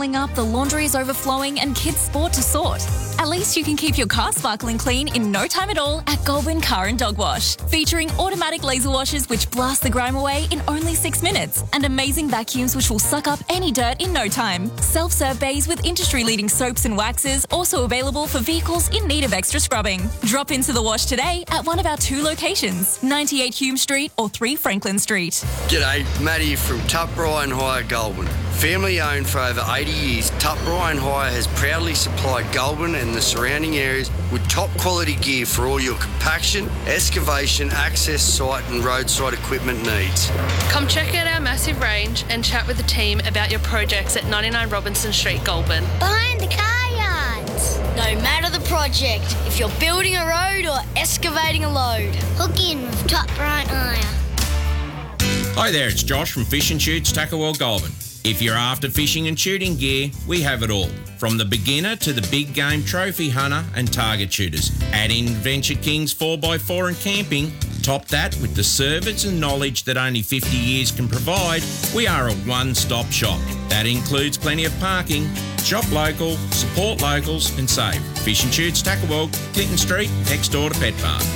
piling up, the laundry is overflowing and kids' sport to sort. At least you can keep your car sparkling clean in no time at all at Goulburn Car and Dog Wash. Featuring automatic laser washers which blast the grime away in only 6 minutes and amazing vacuums which will suck up any dirt in no time. Self-serve bays with industry-leading soaps and waxes also available for vehicles in need of extra scrubbing. Drop into the wash today at one of our 2 locations, 98 Hume Street or 3 Franklin Street. G'day, Matt here from Tup Ryan Hire Goulburn. Family owned for over 80 years, Tup Ryan Hire has proudly supplied Goulburn and the surrounding areas with top quality gear for all your compaction, excavation, access site and roadside equipment needs. Come check out our massive range and chat with the team about your projects at 99 Robinson Street, Goulburn. Behind the car yards. No matter the project, if you're building a road or excavating a load, hook in with Tup Ryan Hire. Hi there, it's Josh from Fish and Shoots, Tuckerwell, Goulburn. If you're after fishing and shooting gear, we have it all. From the beginner to the big game trophy hunter and target shooters. Add in Venture Kings 4x4 and camping. Top that with the service and knowledge that only 50 years can provide. We are a one-stop shop. That includes plenty of parking. Shop local, support locals and save. Fish and Shoots, Tuckerwell, Clinton Street, next door to Pet Park.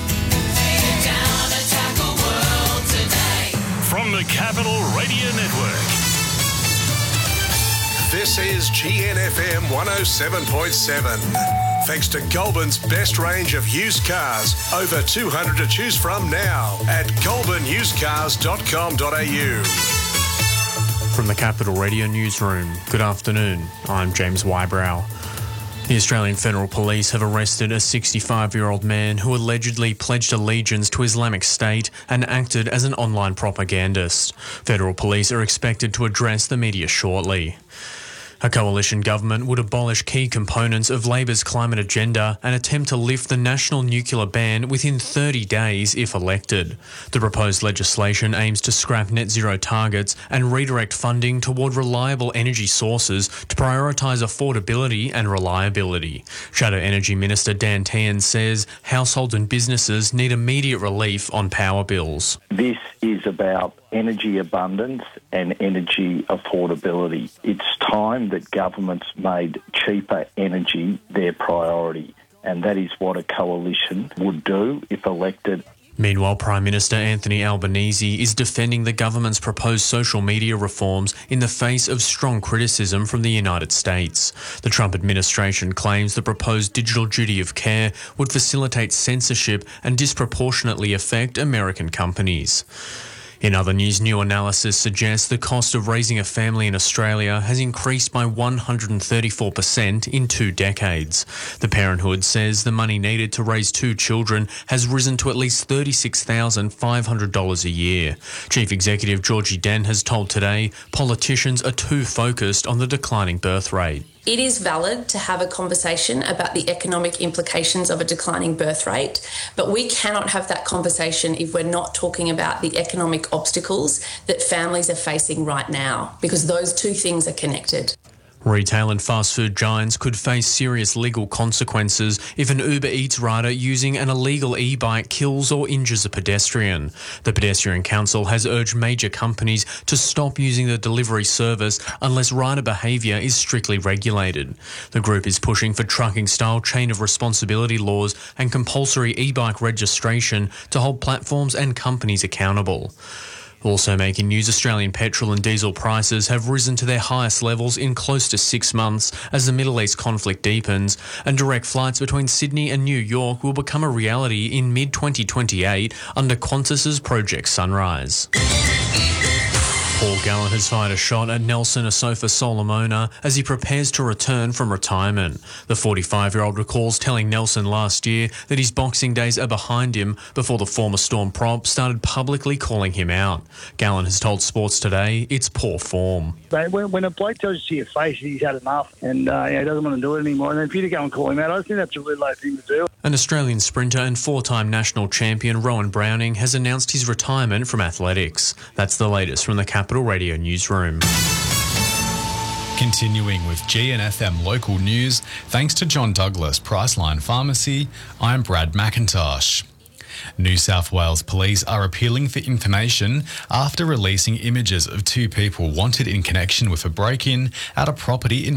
From the Capital Radio Network. This is GNFM 107.7. Thanks to Goulburn's best range of used cars. Over 200 to choose from now at goulburnusedcars.com.au. From the Capital Radio Newsroom, good afternoon. I'm James Wybrow. The Australian Federal Police have arrested a 65-year-old man who allegedly pledged allegiance to Islamic State and acted as an online propagandist. Federal Police are expected to address the media shortly. A coalition government would abolish key components of Labor's climate agenda and attempt to lift the national nuclear ban within 30 days if elected. The proposed legislation aims to scrap net zero targets and redirect funding toward reliable energy sources to prioritise affordability and reliability. Shadow Energy Minister Dan Tehan says households and businesses need immediate relief on power bills. This is about energy abundance and energy affordability. It's time that governments made cheaper energy their priority, and that is what a coalition would do if elected. Meanwhile, Prime Minister Anthony Albanese is defending the government's proposed social media reforms in the face of strong criticism from the United States. The Trump administration claims the proposed digital duty of care would facilitate censorship and disproportionately affect American companies. In other news, new analysis suggests the cost of raising a family in Australia has increased by 134% in 2 decades. The Parenthood says the money needed to raise 2 children has risen to at least $36,500 a year. Chief Executive Georgie Dent has told Today politicians are too focused on the declining birth rate. It is valid to have a conversation about the economic implications of a declining birth rate, but we cannot have that conversation if we're not talking about the economic obstacles that families are facing right now, because those 2 things are connected. Retail and fast food giants could face serious legal consequences if an Uber Eats rider using an illegal e-bike kills or injures a pedestrian. The Pedestrian Council has urged major companies to stop using the delivery service unless rider behaviour is strictly regulated. The group is pushing for trucking-style chain of responsibility laws and compulsory e-bike registration to hold platforms and companies accountable. Also making news, Australian petrol and diesel prices have risen to their highest levels in close to 6 months as the Middle East conflict deepens, and direct flights between Sydney and New York will become a reality in mid-2028 under Qantas's Project Sunrise. Paul Gallen has fired a shot at Nelson Asofa Solomona as he prepares to return from retirement. The 45-year-old recalls telling Nelson last year that his boxing days are behind him before the former Storm prop started publicly calling him out. Gallen has told Sports Today it's poor form. When a bloke tells you to your face he's had enough and he doesn't want to do it anymore, and then for you to go and call him out, I think that's a really low thing to do. An Australian sprinter and 4-time national champion Rowan Browning has announced his retirement from athletics. That's the latest from the Capital Radio Newsroom. Continuing with GNFM local news, thanks to John Douglas Priceline Pharmacy, I'm Brad McIntosh. New South Wales Police are appealing for information after releasing images of 2 people wanted in connection with a break-in at a property in